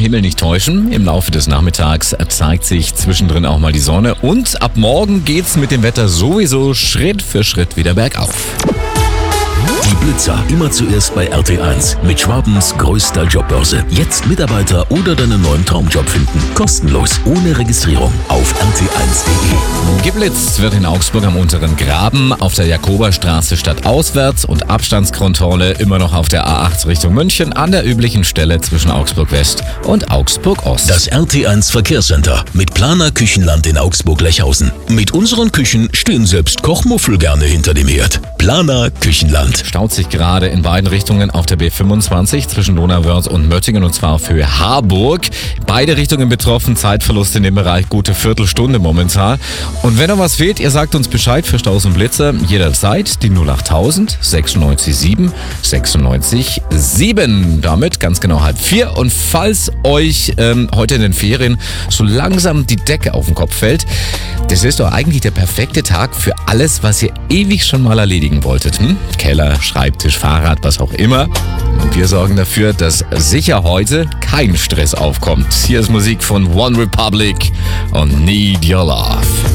Himmel nicht täuschen. Im Laufe des Nachmittags zeigt sich zwischendrin auch mal die Sonne. Und ab morgen geht's mit dem Wetter sowieso Schritt für Schritt wieder bergauf. Die Blitzer immer zuerst bei RT1 mit Schwabens größter Jobbörse. Jetzt Mitarbeiter oder deinen neuen Traumjob finden. Kostenlos, ohne Registrierung auf rt1.de. Geblitzt wird in Augsburg am unteren Graben, auf der Jakoberstraße stadtauswärts und Abstandskontrolle immer noch auf der A8 Richtung München an der üblichen Stelle zwischen Augsburg West und Augsburg Ost. Das RT1 Verkehrscenter mit Planer Küchenland in Augsburg-Lechhausen. Mit unseren Küchen stehen selbst Kochmuffel gerne hinter dem Herd. Planer Küchenland. Staut sich gerade in beiden Richtungen auf der B25 zwischen Donauwörth und Möttingen, und zwar für Harburg. Beide Richtungen betroffen, Zeitverlust in dem Bereich gute Viertelstunde momentan. Und wenn noch was fehlt, ihr sagt uns Bescheid für Staus und Blitze jederzeit. Die 08000 96 7 96 7. Damit ganz genau 3:30. Und falls euch heute in den Ferien so langsam die Decke auf den Kopf fällt, das ist doch eigentlich der perfekte Tag für alles, was ihr ewig schon mal erledigen wolltet. Keller, Schreibtisch, Fahrrad, was auch immer. Und wir sorgen dafür, dass sicher heute kein Stress aufkommt. Hier ist Musik von One Republic und Need Your Love.